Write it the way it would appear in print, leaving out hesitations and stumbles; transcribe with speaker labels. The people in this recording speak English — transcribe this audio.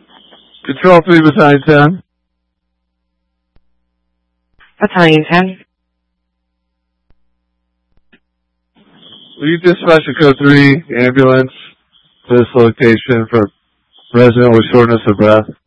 Speaker 1: Control 3, Battalion 10.
Speaker 2: Battalion 10.
Speaker 1: Will you dispatch a code 3 ambulance to this location for resident with shortness of breath?